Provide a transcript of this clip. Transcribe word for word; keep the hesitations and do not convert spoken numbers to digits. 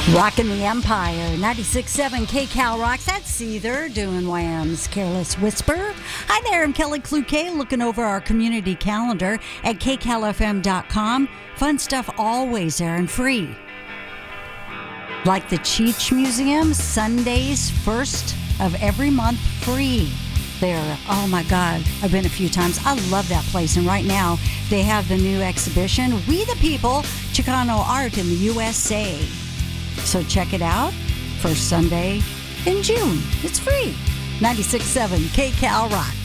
Rockin' the Empire, ninety-six point seven K-Cal Rocks. That's Seether doing Wham's Careless Whisper. Hi there, I'm Kelly Cloquet, looking over our community calendar at K Cal F M dot com. Fun stuff always there and free. Like the Cheech Museum, Sundays, first of every month, free there. Oh my God, I've been a few times. I love that place. And right now, they have the new exhibition, We the People, Chicano Art in the U S A. So check it out, first Sunday in June. It's free. ninety-six point seven K-Cal Rock.